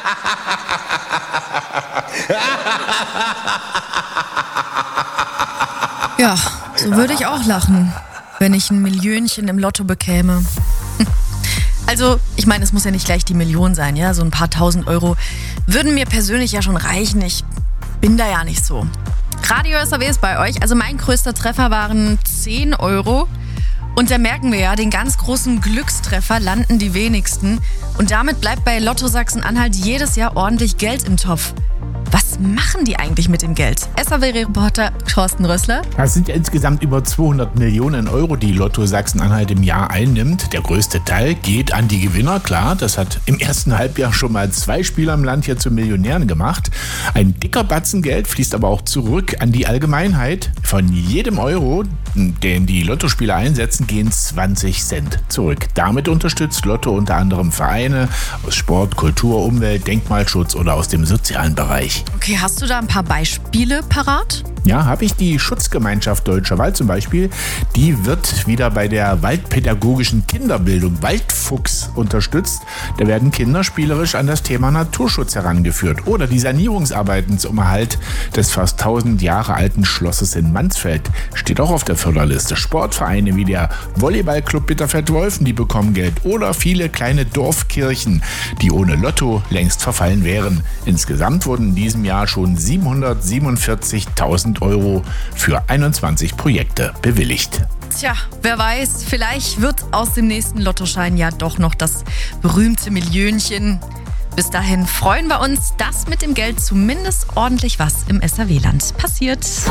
Ja, so würde ich auch lachen, wenn ich ein Millionchen im Lotto bekäme. Also, ich meine, es muss ja nicht gleich die Million sein, ja? So ein paar tausend Euro würden mir persönlich ja schon reichen. Ich bin da ja nicht so. Radio SAW ist bei euch. Also mein größter Treffer waren 10 Euro. Und da merken wir ja, den ganz großen Glückstreffer landen die wenigsten. Und damit bleibt bei Lotto Sachsen-Anhalt jedes Jahr ordentlich Geld im Topf. Was machen die eigentlich mit dem Geld? SAW-Reporter Thorsten Rössler. Das sind ja insgesamt über 200 Millionen Euro, die Lotto Sachsen-Anhalt im Jahr einnimmt. Der größte Teil geht an die Gewinner, klar. Das hat im ersten Halbjahr schon mal 2 Spieler im Land hier zu Millionären gemacht. Ein dicker Batzen Geld fließt aber auch zurück an die Allgemeinheit. Von jedem Euro, den die Lottospieler einsetzen, gehen 20 Cent zurück. Damit unterstützt Lotto unter anderem Vereine aus Sport, Kultur, Umwelt, Denkmalschutz oder aus dem sozialen Bereich. Okay, hast du da ein paar Beispiele parat? Ja, habe ich. Die Schutzgemeinschaft Deutscher Wald zum Beispiel. Die wird wieder bei der waldpädagogischen Kinderbildung Waldfuchs unterstützt. Da werden Kinder spielerisch an das Thema Naturschutz herangeführt. Oder die Sanierungsarbeiten zum Erhalt des fast 1000 Jahre alten Schlosses in Mansfeld steht auch auf der Förderliste. Sportvereine wie der Volleyballclub Bitterfeld-Wolfen, die bekommen Geld. Oder viele kleine Dorfkirchen, die ohne Lotto längst verfallen wären. Insgesamt wurden in diesem Jahr schon 747.000 Euro für 21 Projekte bewilligt. Tja, wer weiß, vielleicht wird aus dem nächsten Lottoschein ja doch noch das berühmte Millionchen. Bis dahin freuen wir uns, dass mit dem Geld zumindest ordentlich was im SAW-Land passiert.